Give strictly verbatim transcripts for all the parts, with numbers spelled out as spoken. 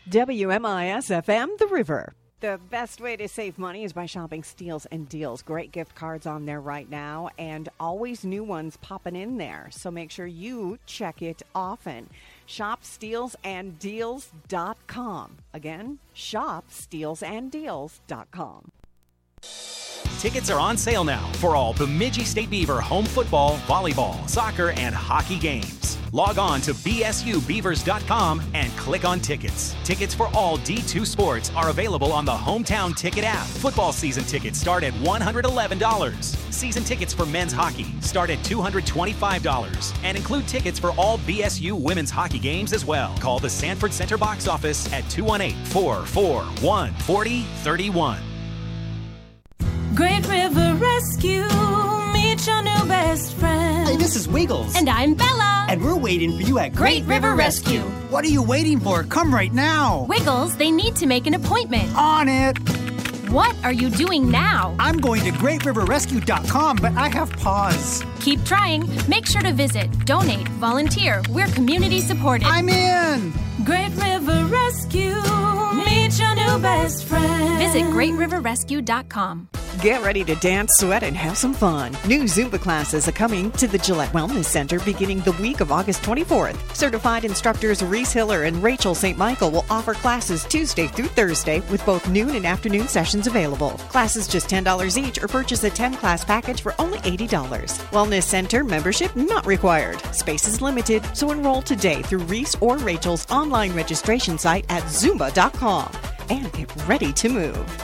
W M I S F M, The River. The best way to save money is by shopping Steals and Deals. Great gift cards on there right now, and always new ones popping in there. So make sure you check it often. shop steals and deals dot com. Again, shop steals and deals dot com. Tickets are on sale now for all Bemidji State Beaver home football, volleyball, soccer, and hockey games. Log on to b s u beavers dot com and click on tickets. Tickets for all D two sports are available on the Hometown Ticket app. Football season tickets start at one hundred eleven dollars. Season tickets for men's hockey start at two hundred twenty-five dollars and include tickets for all B S U women's hockey games as well. Call the Sanford Center box office at two one eight, four four one, four zero three one. Great River Rescue, meet your new best friend. Hey, this is Wiggles. And I'm Bella. And we're waiting for you at Great, Great River, River Rescue. Rescue. What are you waiting for? Come right now. Wiggles, they need to make an appointment. On it. What are you doing now? I'm going to great river rescue dot com, but I have pause. Keep trying. Make sure to visit, donate, volunteer. We're community supported. I'm in. Great River Rescue, meet your new best friend. Visit great river rescue dot com. Get ready to dance, sweat, and have some fun. New Zumba classes are coming to the Gillette Wellness Center beginning the week of August twenty-fourth. Certified instructors Reese Hiller and Rachel Saint Michael will offer classes Tuesday through Thursday with both noon and afternoon sessions available. Classes just ten dollars each, or purchase a ten-class package for only eighty dollars. Wellness Center membership not required. Space is limited, so enroll today through Reese or Rachel's online registration site at zumba dot com and get ready to move.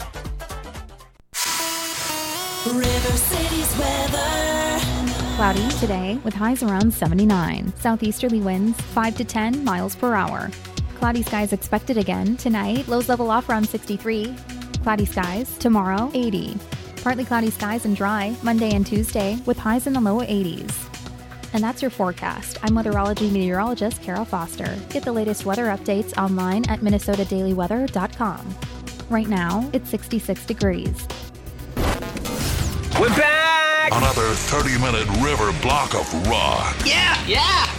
River City's weather. Cloudy today with highs around seventy-nine. Southeasterly winds five to ten miles per hour. Cloudy skies expected again tonight. Lows level off around sixty-three. Cloudy skies tomorrow, eighty. Partly cloudy skies and dry Monday and Tuesday with highs in the low eighties. And that's your forecast. I'm weatherology meteorologist Kara Foster. Get the latest weather updates online at minnesota daily weather dot com. Right now, it's sixty-six degrees. We're back! Another thirty-minute river block of rock. Yeah, yeah!